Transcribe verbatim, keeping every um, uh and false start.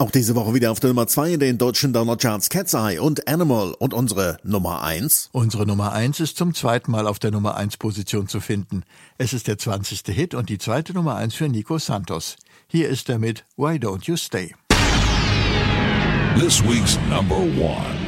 Auch diese Woche wieder auf der Nummer zwei in den deutschen Download-Charts Cat's Eye und Animal. Und unsere Nummer eins? Unsere Nummer eins ist zum zweiten Mal auf der Nummer eins Position zu finden. Es ist der zwanzigste Hit und die zweite Nummer eins für Nico Santos. Hier ist er mit Why Don't You Stay? This week's number one.